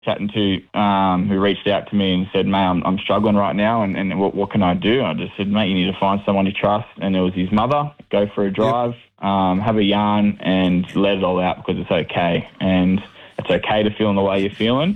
chatting to who reached out to me and said, mate, I'm struggling right now, and what can I do? I just said, mate, you need to find someone you trust, and it was his mother. Go for a drive, have a yarn, and let it all out because it's okay. And it's okay to feel in the way you're feeling,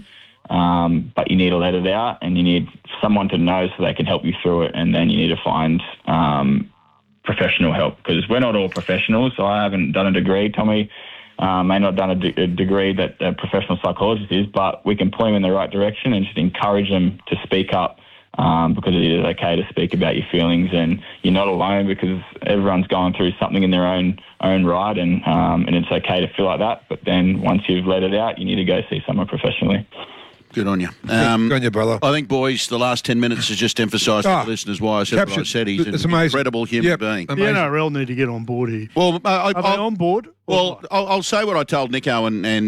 but you need to let it out, and you need someone to know so they can help you through it, and then you need to find professional help, because we're not all professionals. So I haven't done a degree. Tommy may not have done a degree that a professional psychologist is, but we can point them in the right direction and just encourage them to speak up, because it is okay to speak about your feelings, and you're not alone, because everyone's going through something in their own right, and it's okay to feel like that. But then once you've let it out, you need to go see someone professionally. Good on you. Good on you, brother. I think, boys, the last 10 minutes has just emphasised to the listeners why I said what I said. He's an incredible human being. The NRL need to get on board here. Well, are they on board? Well, I'll say what I told Nico and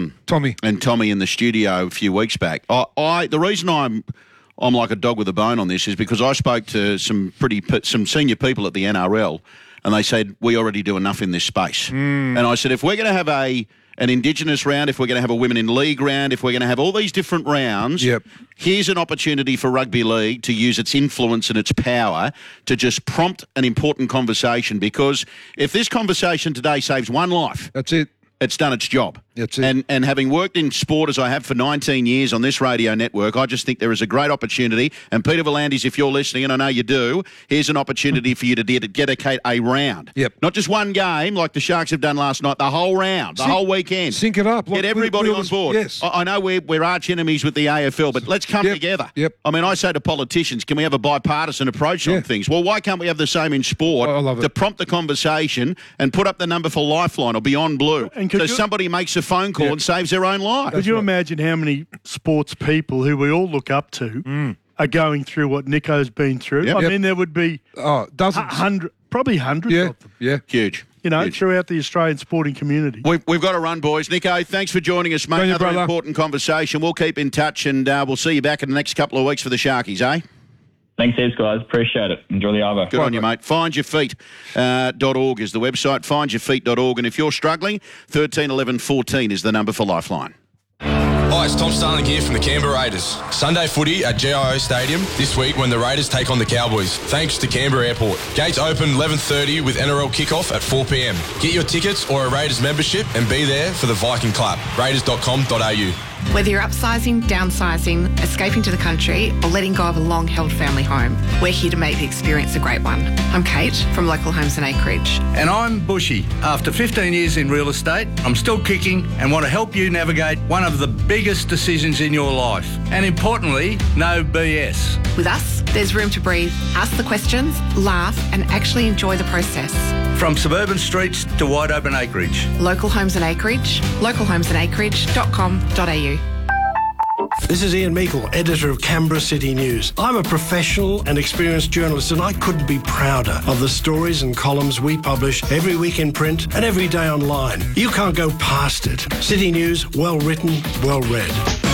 Tommy in the studio a few weeks back. The reason I'm like a dog with a bone on this is because I spoke to some senior people at the NRL, and they said we already do enough in this space. And I said, if we're going to have an Indigenous round, if we're going to have a Women in League round, if we're going to have all these different rounds, here's an opportunity for rugby league to use its influence and its power to just prompt an important conversation, because if this conversation today saves one life, that's it. It's done its job. That's it. And having worked in sport as I have for 19 years on this radio network, I just think there is a great opportunity. And Peter V'landys, if you're listening, and I know you do, here's an opportunity for you to dedicate a round. Not just one game like the Sharks have done last night, the whole round, the whole weekend. Sync it up. Get everybody on board. Yes. I know we're arch enemies with the AFL, but let's come together. I mean, I say to politicians, can we have a bipartisan approach on things? Well, why can't we have the same in sport to prompt the conversation and put up the number for Lifeline or Beyond Blue? So somebody makes a phone call and saves their own life. Could you imagine how many sports people who we all look up to are going through what Nico's been through? I mean, there would be dozens. Probably hundreds of them. Yeah. Huge. Throughout the Australian sporting community. We've got to run, boys. Nico, thanks for joining us, mate. Another important conversation. We'll keep in touch, and we'll see you back in the next couple of weeks for the Sharkies, eh? Thanks, heaps, guys. Appreciate it. Enjoy the Arvo. Good on you, mate. Findyourfeet.org is the website, findyourfeet.org. And if you're struggling, 13 11 14 is the number for Lifeline. Hi, it's Tom Starling here from the Canberra Raiders. Sunday footy at GIO Stadium this week when the Raiders take on the Cowboys, thanks to Canberra Airport. Gates open 11:30 with NRL kickoff at 4 p.m. Get your tickets or a Raiders membership and be there for the Viking Club. Raiders.com.au. Whether you're upsizing, downsizing, escaping to the country, or letting go of a long-held family home, we're here to make the experience a great one. I'm Kate from Local Homes and Acreage. And I'm Bushy. After 15 years in real estate, I'm still kicking and want to help you navigate one of the biggest decisions in your life. And importantly, no BS. With us, there's room to breathe, ask the questions, laugh, and actually enjoy the process. From suburban streets to wide open acreage. Local Homes and Acreage, localhomesandacreage.com.au. This is Ian Meikle, editor of Canberra City News. I'm a professional and experienced journalist, and I couldn't be prouder of the stories and columns we publish every week in print and every day online. You can't go past it. City News, well written, well read.